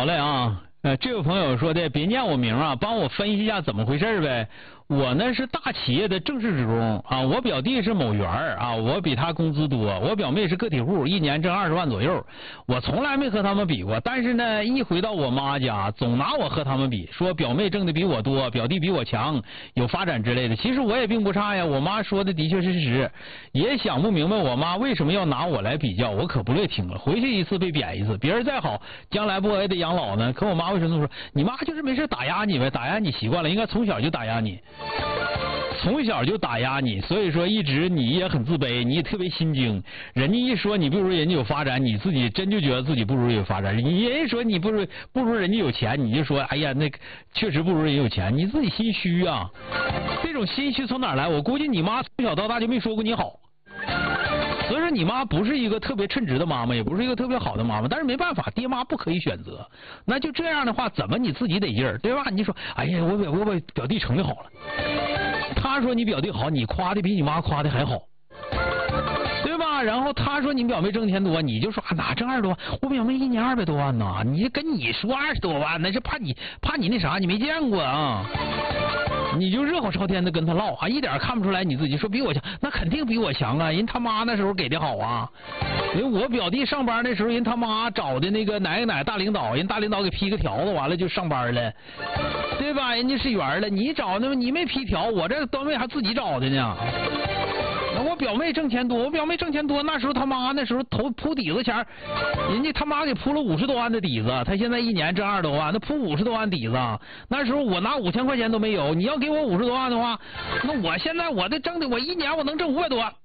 好嘞啊，这位朋友说的，别念我名啊，帮我分析一下怎么回事呗。我呢是大企业的正式职工啊，我表弟是某员啊，我比他工资多。我表妹是个体户，一年挣20万左右。我从来没和他们比过，但是呢，一回到我妈家，总拿我和他们比，说表妹挣的比我多，表弟比我强，有发展之类的。其实我也并不差呀，我妈说的的确是事实，也想不明白我妈为什么要拿我来比较，我可不乐意听了。回去一次被贬一次，别人再好，将来不也得养老呢？可我妈为什么说？你妈就是没事打压你呗，打压你习惯了，应该从小就打压你。从小就打压你，所以说一直你也很自卑，你也特别心惊。人家一说你不如人家有发展，你自己真就觉得自己不如人家有发展。人家说你不如人家有钱，你就说哎呀那个确实不如人家有钱，你自己心虚啊。这种心虚从哪儿来？我估计你妈从小到大就没说过你好。所以说你妈不是一个特别称职的妈妈，也不是一个特别好的妈妈，但是没办法，爹妈不可以选择。那就这样的话，怎么你自己得劲儿，对吧？你说，哎呀，我表弟成绩好了，他说你表弟好，你夸的比你妈夸的还好，对吧？然后他说你表妹挣钱多，你就说哪挣20多万？我表妹一年200多万呢，你跟你说20多万，那是怕你那啥，你没见过啊。你就热火朝天的跟他唠啊，一点看不出来你自己说比我强，那肯定比我强啊！人他妈那时候给的好啊，因为我表弟上班那时候，人他妈找的那个哪大领导，人大领导给批个条子，完了就上班了，对吧？人家是员了，你找那么你没批条，我这单位还自己找的呢。我表妹挣钱多，那时候他妈那时候铺底子钱，人家他妈给铺了50多万的底子，他现在一年挣20多万，那铺50多万底子，那时候我拿5000块钱都没有，你要给我50多万的话，那我现在我一年我能挣500多万，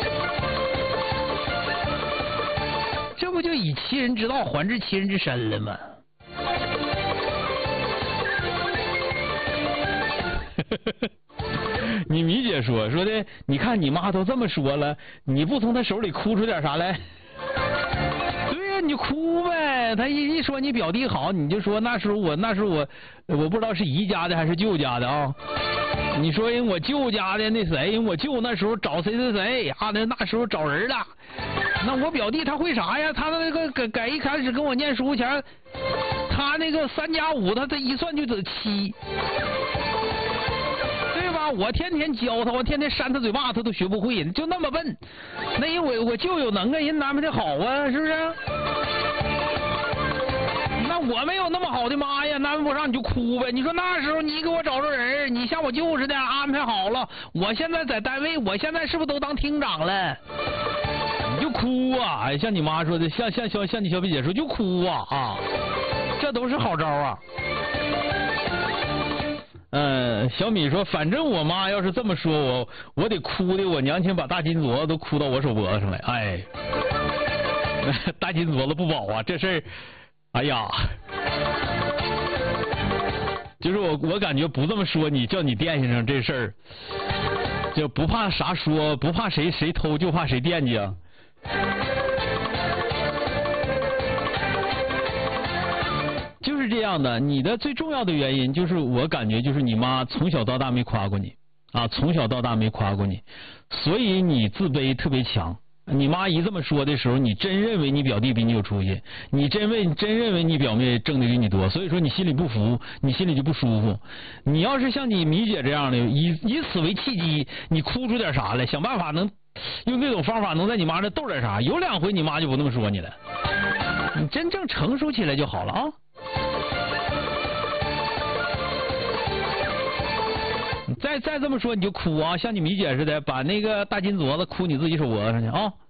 这不就以其人之道还治其人之身了吗？你米姐说的，你看你妈都这么说了，你不从她手里哭出点啥来？对呀，你哭呗。她一说你表弟好，你就说那时候我不知道是姨家的还是舅家的啊。你说人我舅家的那谁，人我舅那时候找谁啊？那时候找人了。那我表弟他会啥呀？他那个改一开始跟我念书前，他那个3加5，他一算就得7。我天天教他，我天天扇他嘴巴，他都学不会，就那么笨。那人我舅有能耐，人安排的好啊，是不是？那我没有那么好的妈呀，安排不上你就哭呗。你说那时候你给我找着人，你像我舅似的安排好了，我现在在单位，我现在是不是都当厅长了？你就哭啊！哎，像你妈说的，像你小毕姐说就哭啊，这都是好招啊。小米说，反正我妈要是这么说我得哭的，我娘亲把大金镯子都哭到我手脖子上来。哎，大金镯子不保啊，这事儿，哎呀，就是我感觉不这么说你，叫你惦记上这事儿，就不怕啥说，不怕谁偷，就怕谁惦记啊。就是这样的，你的最重要的原因就是我感觉就是你妈从小到大没夸过你啊，从小到大没夸过你，所以你自卑特别强。你妈一这么说的时候，你真认为你表弟比你有出息，你真认为你表妹挣的比你多，所以说你心里不服，你心里就不舒服。你要是像你米姐这样的，以此为契机，你哭出点啥来，想办法能用这种方法能在你妈这逗点啥，有2回你妈就不那么说你了。你真正成熟起来就好了啊。再这么说你就哭啊，像你米姐似的，把那个大金镯子哭你自己手脖子上去啊。